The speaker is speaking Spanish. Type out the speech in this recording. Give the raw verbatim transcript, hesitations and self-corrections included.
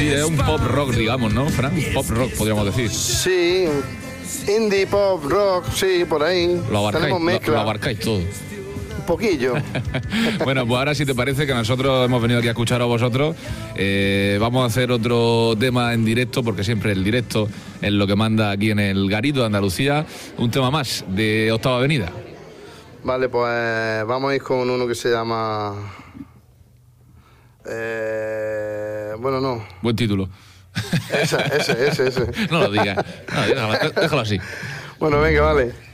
Sí, es un pop rock, digamos, ¿no, Fran? Pop rock, podríamos decir. Sí, indie, pop, rock, sí, por ahí. Lo abarcáis, Tenemos mezcla. lo, lo abarcáis todo. Un poquillo. Bueno, pues ahora si te parece que nosotros hemos venido aquí a escuchar a vosotros, eh, vamos a hacer otro tema en directo, porque siempre el directo es lo que manda aquí en el Garito de Andalucía. Un tema más de Octava Avenida. Vale, pues vamos a ir con uno que se llama... Eh, bueno, no. Buen título. Ese, ese, ese, ese. No lo digas, no, déjalo, déjalo así. Bueno, venga, vale.